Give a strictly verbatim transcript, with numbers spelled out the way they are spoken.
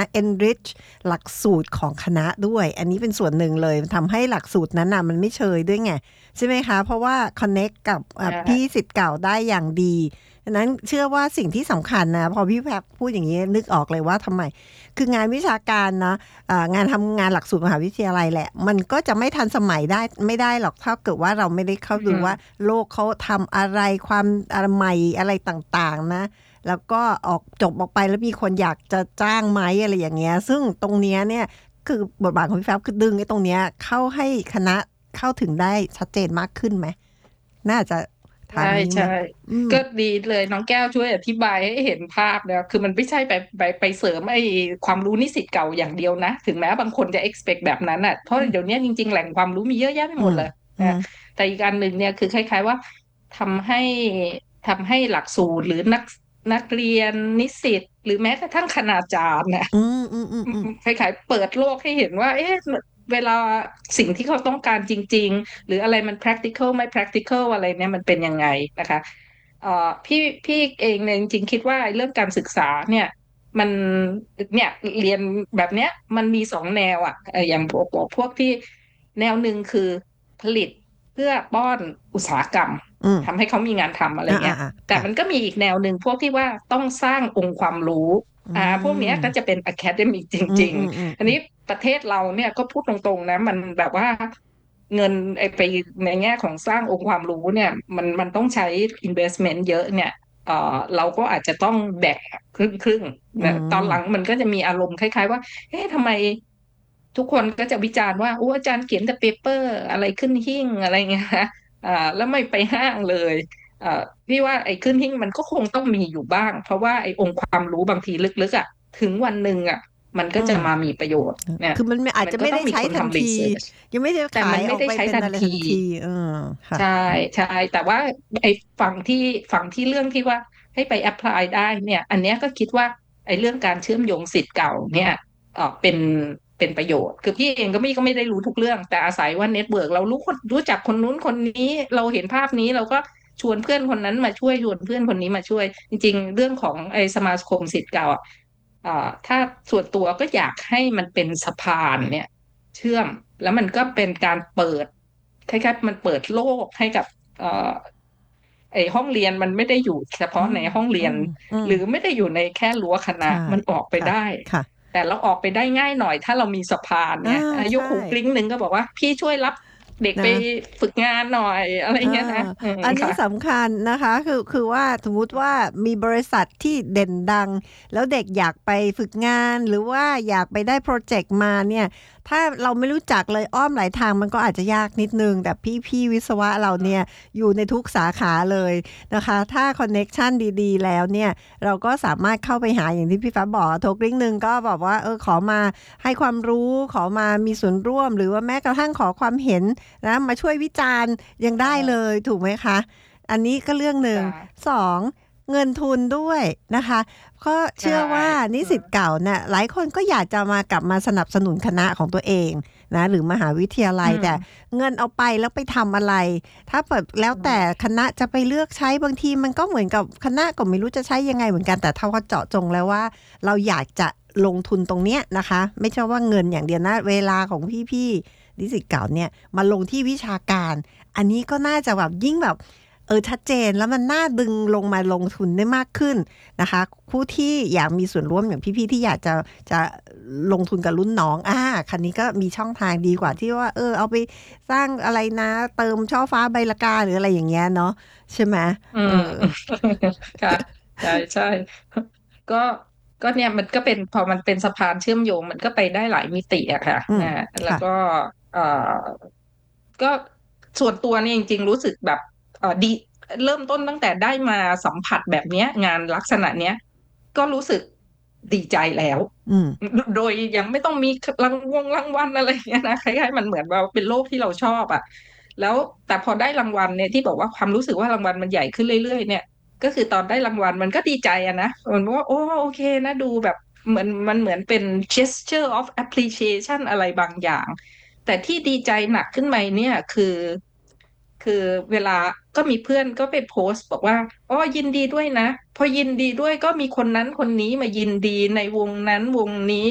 enrich หลักสูตรของคณะด้วยอันนี้เป็นส่วนหนึ่งเลยทำให้หลักสูตรนั้นน่ะมันไม่เชยด้วยไงใช่ไหมคะเพราะว่า connect กับพี่ศิษย์เก่าได้อย่างดีดังนั้นเชื่อว่าสิ่งที่สำคัญนะพอพี่แพรพูดอย่างนี้นึกออกเลยว่าทำไมคืองานวิชาการนะงานทำงานหลักสูตรมหาวิทยาลัยแหละมันก็จะไม่ทันสมัยได้ไม่ได้หรอกถ้าเกิดว่าเราไม่ได้เข้าดูว่าโลกเขาทำอะไรความอะไรใหม่อะไรต่างๆนะแล้วก็ออกจบออกไปแล้วมีคนอยากจะจ้างไหมอะไรอย่างเงี้ยซึ่งตรงเนี้ยเนี่ยคือบทบาทของพี่แฟบคือดึงไอ้ตรงเนี้ยเข้าให้คณะเข้าถึงได้ชัดเจนมากขึ้นไหมน่าจะทางนี้ไหมใช่ก็ดีเลยน้องแก้วช่วยอธิบายให้เห็นภาพนะคือมันไม่ใช่ไปไปไปเสริมไอ้ความรู้นิสิตเก่าอย่างเดียวนะถึงแม้บางคนจะ expect แบบนั้นอ่ะเพราะเดี๋ยวนี้จริงๆแหล่งความรู้มีเยอะแยะไปหมดเลยนะแต่อีกอันหนึ่งเนี่ยคือคล้ายๆว่าทำให้ทำให้หลักสูตรหรือนักนักเรียนนิสิตหรือแม้กระทั่งคณาจารย์นะอืมอืมอืมอืมคล้ายๆเปิดโลกให้เห็นว่าเอ๊ะเวลาสิ่งที่เขาต้องการจริงๆหรืออะไรมัน practical ไม่ practical อะไรเนี่ยมันเป็นยังไงนะคะเอ่อพี่พี่เองเนี่ยจริงๆคิดว่าเรื่องการศึกษาเนี่ยมันเนี่ยเรียนแบบเนี้ยมันมีสองแนวอ่ะเอ่ออย่างพวกพวกที่แนวหนึ่งคือผลิตเพื่อป้อนอุตสาหกรรมอืมทำให้เขามีงานทำอะไรอ่าอ่าเงี้ยอ่าแต่ค่ะมันก็มีอีกแนวหนึ่งพวกที่ว่าต้องสร้างองค์ความรู้อือ่าพวกเนี้ยก็จะมเป็น academic จอืมริงอืมอืมๆอันนี้ประเทศเราเนี่ยก็พูดตรงๆนะมันแบบว่าเงินไอไปในแง่ของสร้างองค์ความรู้เนี่ยมันมันต้องใช้ investment เยอะเนี่ยเอ่อเราก็อาจจะต้องแบ่งครึ่งครึ่งอืนะตอนหลังมมันก็จะมีอารมณ์คล้ายๆว่าเอ๊ะทำไมทุกคนก็จะวิจารณ์ว่าโอ้อาจารย์เขียนแต่เปเปอร์อะไรขึ้นหิ้งอะไรเงี้ยนะอ่าแล้วไม่ไปห้างเลยเอ่อพี่ว่าไอ้ขึ้นหิ้งมันก็คงต้องมีอยู่บ้างเพราะว่าไอ้องค์ความรู้บางทีลึกๆอ่ะถึงวันหนึ่งอ่ะมันก็อืมจะมามีประโยชน์เนี่ยคือมันไม่อาจมันจะไม่ได้ใช้ก็ต้องมีคนทันทีทำรีเสิร์ชยังไม่ได้แต่ขายอมันไม่ได้ใช้อกไปเป็นอะไรทันทีทันทีเออค่ะใช่ใช่แต่ว่าไอ้ฝั่งที่ฝั่งที่เรื่องที่ว่าให้ไปแอพพลายได้เนี่ยอันเนี้ยก็คิดว่าไอ้เรื่องการเชื่อมโยงสิทธิ์เก่าเนี่ยเออเป็นเป็นประโยชน์คือพี่เองก็ไม่ก็ไม่ได้รู้ทุกเรื่องแต่อาศัยว่าเน็ตเวิร์กเรารู้คนรู้จักคนนู้นคนนี้เราเห็นภาพนี้เราก็ชวนเพื่อนคนนั้นมาช่วยชวนเพื่อนคนนี้มาช่วยจริงๆเรื่องของไอ้สมาคมสิทธิ์เก่าอ่ะอ่าถ้าส่วนตัวก็อยากให้มันเป็นสะพานเนี่ยเชื่อมแล้วมันก็เป็นการเปิด คล้ายๆมันเปิดโลกให้กับเอ่อไอห้องเรียนมันไม่ได้อยู่เฉอืพาะมในห้องเรียนอืมอืมหรือไม่ได้อยู่ในแค่รั้วคณะใช่มันออกไปค่ะได้ค่ะแต่เราออกไปได้ง่ายหน่อยถ้าเรามีสะพานอ่าเนี่ยอายุใช่ครูกริ้งหนึ่งก็บอกว่าพี่ช่วยรับเด็กไปนะฝึกงานหน่อยอะไรเอเงี้ยนะออืมอันนี้ค่ะสำคัญนะคะคือคือว่าสมมุติว่ามีบริษัทที่เด่นดังแล้วเด็กอยากไปฝึกงานหรือว่าอยากไปได้โปรเจกต์มาเนี่ยถ้าเราไม่รู้จักเลยอ้อมหลายทางมันก็อาจจะยากนิดนึงแต่พี่พี่วิศวะเราเนี่ยอยู่ในทุกสาขาเลยนะคะถ้าคอนเน็กชันดีๆแล้วเนี่ยเราก็สามารถเข้าไปหาอย่างที่พี่ฟ้าบอกโทรกริ้งหนึ่งก็บอกว่าเออขอมาให้ความรู้ขอมามีส่วนร่วมหรือว่าแม้กระทั่งขอความเห็นนะมาช่วยวิจารณ์ ยังได้เลยถูกไหมคะ อันนี้ก็เรื่องหนึ่งจ้ะสองเงินทุนด้วยนะคะก็ใช่เชื่อว่านิอืมสิตเก่าเนี่ยหลายคนก็อยากจะมากลับมาสนับสนุนคณะของตัวเองนะหรือมหาวิทยาลัอืยแต่มเงินเอาไปแล้วไปทำอะไรถ้าแบบแล้วแต่คณะจะไปเลือกใช้บางทีมันก็เหมือนกับคณะก็ไม่รู้จะใช้ยังไงเหมือนกันแต่ถ้าว่าเจาะจงแล้วว่าเราอยากจะลงทุนตรงเนี้ยนะคะไม่ใช่ว่าเงินอย่างเดียวนะเวลาของพี่ๆนิสิตเก่าเนี่ยมาลงที่วิชาการ อันนี้ก็น่าจะแบบยิ่งแบบเออชัดเจนแล้วมันน่าดึงลงมาลงทุนได้มากขึ้นนะคะผู้ที่อยากมีส่วนร่วมอย่างพี่ๆที่อยากจะจะลงทุนกับรุ่นน้องอ่าคันนี้ก็มีช่องทางดีกว่าที่ว่าเออเอาไปสร้างอะไรนะเติมช่อฟ้าใบละกาหรืออะไรอย่างเงี้ยเนาะใช่ไหมอืเออมค่ะใช่ใช่ก็ก็เนี่ยมันก็เป็นพอมันเป็นสะพานเชื่อมโยงมันก็ไปได้หลายมิติอะค่ะอืมนะแล้วค่ะก็เอ่อ ก็ส่วนตัวเนี่ยจริงๆรู้สึกแบบเออดีเริ่มต้นตั้งแต่ได้มาสัมผัสแบบเนี้ยงานลักษณะเนี้ยก็รู้สึกดีใจแล้วอืมโดยยังไม่ต้องมีรางวงรางวัลอะไรอย่างเงี้ยนะคล้ายๆมันเหมือนว่าเป็นโลกที่เราชอบอ่ะแล้วแต่พอได้รางวัลเนี่ยที่บอกว่าความรู้สึกว่ารางวัลมันใหญ่ขึ้นเรื่อยๆเนี่ยก็คือตอนได้รางวัลมันก็ดีใจอะนะมันว่าโอ้โอเคนะดูแบบเหมือนมันเหมือนเป็น gesture of appreciation อะไรบางอย่าง แต่ที่ดีใจหนักขึ้นมาเนี่ยคือคือเวลาก็มีเพื่อนก็ไปโพสต์บอกว่าอ๋อยินดีด้วยนะพอยินดีด้วยก็มีคนนั้นคนนี้มายินดีในวงนั้นวงนี้